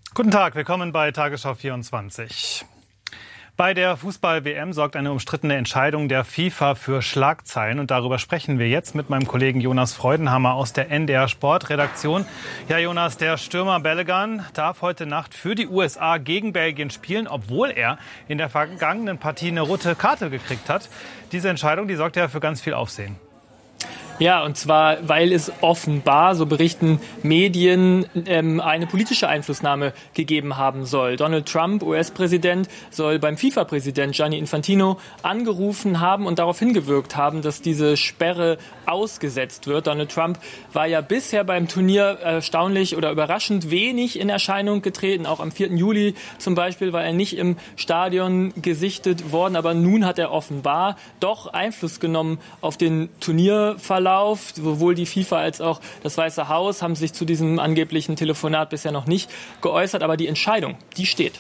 Guten Tag, willkommen bei Tagesschau 24. Bei der Fußball-WM sorgt eine umstrittene Entscheidung der FIFA für Schlagzeilen. Und darüber sprechen wir jetzt mit meinem Kollegen Jonas Freudenhammer aus der NDR Sportredaktion. Ja, Jonas, der Stürmer Bellingham darf heute Nacht für die USA gegen Belgien spielen, obwohl er in der vergangenen Partie eine rote Karte gekriegt hat. Diese Entscheidung, die sorgt ja für ganz viel Aufsehen. Ja, und zwar, weil es offenbar, so berichten Medien, eine politische Einflussnahme gegeben haben soll. Donald Trump, US-Präsident, soll beim FIFA-Präsident Gianni Infantino angerufen haben und darauf hingewirkt haben, dass diese Sperre ausgesetzt wird. Donald Trump war ja bisher beim Turnier erstaunlich oder überraschend wenig in Erscheinung getreten. Auch am 4. Juli zum Beispiel war er nicht im Stadion gesichtet worden. Aber nun hat er offenbar doch Einfluss genommen auf den Turnierverlauf. Sowohl die FIFA als auch das Weiße Haus haben sich zu diesem angeblichen Telefonat bisher noch nicht geäußert. Aber die Entscheidung, die steht.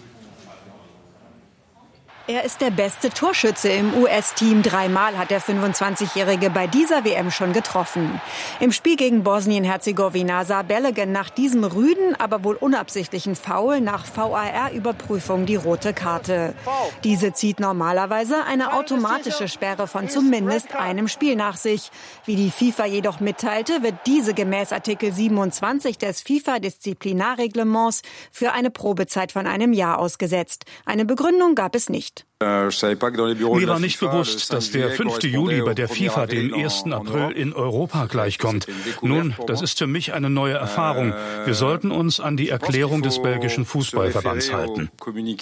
Er ist der beste Torschütze im US-Team. 3-mal hat der 25-Jährige bei dieser WM schon getroffen. Im Spiel gegen Bosnien-Herzegowina sah Bellingham nach diesem rüden, aber wohl unabsichtlichen Foul nach VAR-Überprüfung die rote Karte. Diese zieht normalerweise eine automatische Sperre von zumindest einem Spiel nach sich. Wie die FIFA jedoch mitteilte, wird diese gemäß Artikel 27 des FIFA-Disziplinarreglements für eine Probezeit von einem Jahr ausgesetzt. Eine Begründung gab es nicht. Mir war nicht bewusst, dass der 5. Juli bei der FIFA dem 1. April in Europa gleichkommt. Nun, das ist für mich eine neue Erfahrung. Wir sollten uns an die Erklärung des belgischen Fußballverbands halten.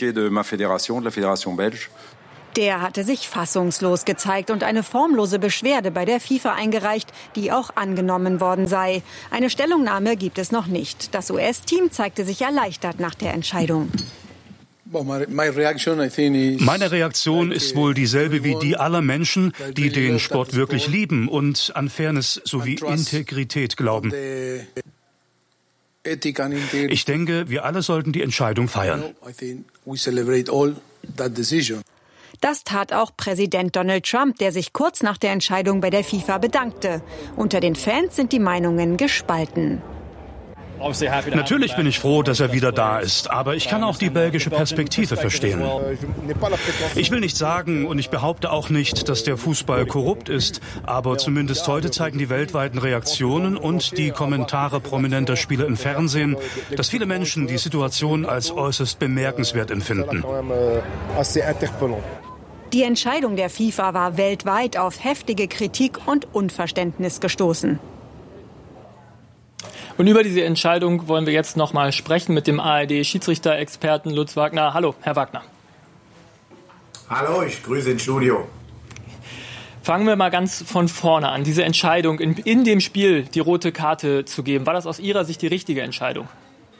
Der hatte sich fassungslos gezeigt und eine formlose Beschwerde bei der FIFA eingereicht, die auch angenommen worden sei. Eine Stellungnahme gibt es noch nicht. Das US-Team zeigte sich erleichtert nach der Entscheidung. Meine Reaktion ist wohl dieselbe wie die aller Menschen, die den Sport wirklich lieben und an Fairness sowie Integrität glauben. Ich denke, wir alle sollten die Entscheidung feiern. Das tat auch Präsident Donald Trump, der sich kurz nach der Entscheidung bei der FIFA bedankte. Unter den Fans sind die Meinungen gespalten. Natürlich bin ich froh, dass er wieder da ist, aber ich kann auch die belgische Perspektive verstehen. Ich will nicht sagen und ich behaupte auch nicht, dass der Fußball korrupt ist, aber zumindest heute zeigen die weltweiten Reaktionen und die Kommentare prominenter Spieler im Fernsehen, dass viele Menschen die Situation als äußerst bemerkenswert empfinden. Die Entscheidung der FIFA war weltweit auf heftige Kritik und Unverständnis gestoßen. Und über diese Entscheidung wollen wir jetzt noch mal sprechen mit dem ARD-Schiedsrichter-Experten Lutz Wagner. Hallo, Herr Wagner. Hallo, ich grüße ins Studio. Fangen wir mal ganz von vorne an. Diese Entscheidung, in dem Spiel die rote Karte zu geben, war das aus Ihrer Sicht die richtige Entscheidung?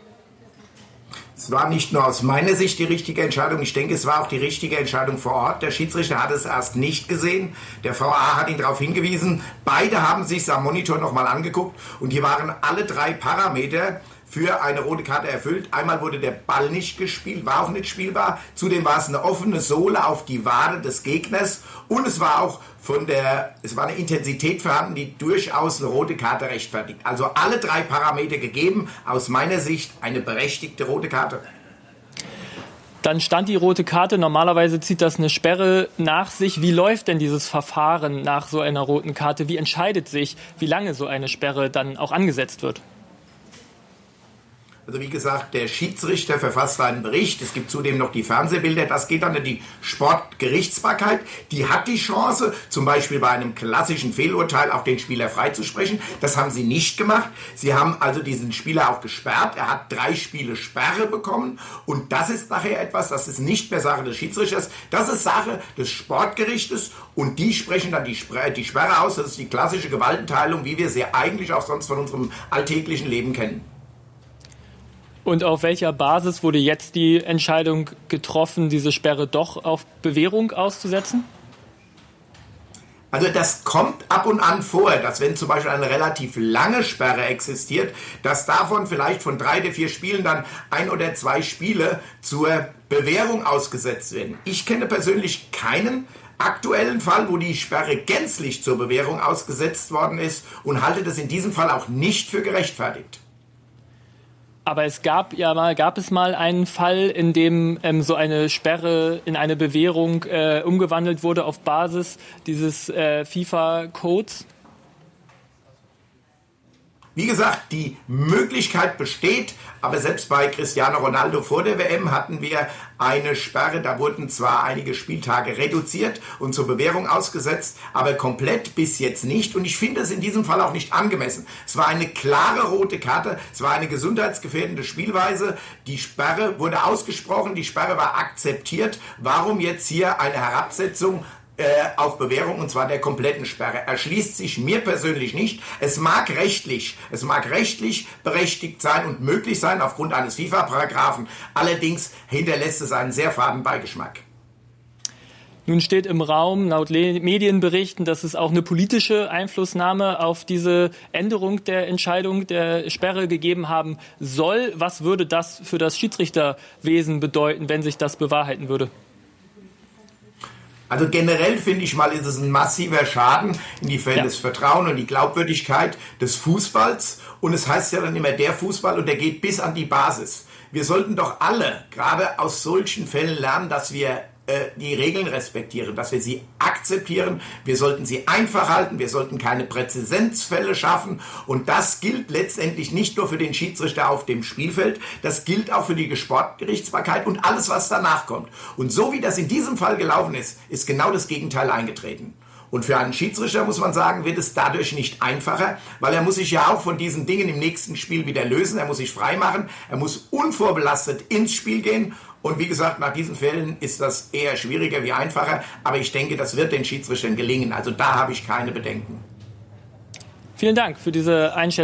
Es war nicht nur aus meiner Sicht die richtige Entscheidung, ich denke, es war auch die richtige Entscheidung vor Ort. Der Schiedsrichter hat es erst nicht gesehen, der VAR hat ihn darauf hingewiesen. Beide haben sich am Monitor nochmal angeguckt und hier waren alle 3 Parameter für eine rote Karte erfüllt. Einmal wurde der Ball nicht gespielt, war auch nicht spielbar. Zudem war es eine offene Sohle auf die Wade des Gegners und es war auch es war eine Intensität vorhanden, die durchaus eine rote Karte rechtfertigt. Also alle 3 Parameter gegeben, aus meiner Sicht eine berechtigte rote Karte. Dann stand die rote Karte. Normalerweise zieht das eine Sperre nach sich. Wie läuft denn dieses Verfahren nach so einer roten Karte? Wie entscheidet sich, wie lange so eine Sperre dann auch angesetzt wird? Also wie gesagt, der Schiedsrichter verfasst einen Bericht. Es gibt zudem noch die Fernsehbilder. Das geht dann in die Sportgerichtsbarkeit. Die hat die Chance, zum Beispiel bei einem klassischen Fehlurteil auch den Spieler freizusprechen. Das haben sie nicht gemacht. Sie haben also diesen Spieler auch gesperrt. Er hat 3 Spiele Sperre bekommen. Und das ist nachher etwas, das ist nicht mehr Sache des Schiedsrichters. Das ist Sache des Sportgerichtes. Und die sprechen dann die Sperre aus. Das ist die klassische Gewaltenteilung, wie wir sie eigentlich auch sonst von unserem alltäglichen Leben kennen. Und auf welcher Basis wurde jetzt die Entscheidung getroffen, diese Sperre doch auf Bewährung auszusetzen? Also das kommt ab und an vor, dass wenn zum Beispiel eine relativ lange Sperre existiert, dass davon vielleicht von 3 oder 4 Spielen dann 1 oder 2 Spiele zur Bewährung ausgesetzt werden. Ich kenne persönlich keinen aktuellen Fall, wo die Sperre gänzlich zur Bewährung ausgesetzt worden ist und halte das in diesem Fall auch nicht für gerechtfertigt. Aber es gab es mal einen Fall, in dem so eine Sperre in eine Bewährung umgewandelt wurde auf Basis dieses FIFA-Codes? Wie gesagt, die Möglichkeit besteht, aber selbst bei Cristiano Ronaldo vor der WM hatten wir eine Sperre. Da wurden zwar einige Spieltage reduziert und zur Bewährung ausgesetzt, aber komplett bis jetzt nicht. Und ich finde es in diesem Fall auch nicht angemessen. Es war eine klare rote Karte, es war eine gesundheitsgefährdende Spielweise. Die Sperre wurde ausgesprochen, die Sperre war akzeptiert. Warum jetzt hier eine Herabsetzung auf Bewährung, und zwar der kompletten Sperre? Erschließt sich mir persönlich nicht. Es mag rechtlich berechtigt sein und möglich sein aufgrund eines FIFA-Paragraphen. Allerdings hinterlässt es einen sehr faden Beigeschmack. Nun steht im Raum, laut Medienberichten, dass es auch eine politische Einflussnahme auf diese Änderung der Entscheidung der Sperre gegeben haben soll. Was würde das für das Schiedsrichterwesen bedeuten, wenn sich das bewahrheiten würde? Also generell finde ich mal, ist es ein massiver Schaden in das Vertrauen und die Glaubwürdigkeit des Fußballs. Und es heißt ja dann immer der Fußball und der geht bis an die Basis. Wir sollten doch alle, gerade aus solchen Fällen lernen, dass wir die Regeln respektieren, dass wir sie akzeptieren. Wir sollten sie einfach halten, wir sollten keine Präzedenzfälle schaffen. Und das gilt letztendlich nicht nur für den Schiedsrichter auf dem Spielfeld, das gilt auch für die Sportgerichtsbarkeit und alles, was danach kommt. Und so wie das in diesem Fall gelaufen ist, ist genau das Gegenteil eingetreten. Und für einen Schiedsrichter, muss man sagen, wird es dadurch nicht einfacher, weil er muss sich ja auch von diesen Dingen im nächsten Spiel wieder lösen. Er muss sich freimachen, er muss unvorbelastet ins Spiel gehen. Und wie gesagt, nach diesen Fällen ist das eher schwieriger wie einfacher. Aber ich denke, das wird den Schiedsrichtern gelingen. Also da habe ich keine Bedenken. Vielen Dank für diese Einschätzung.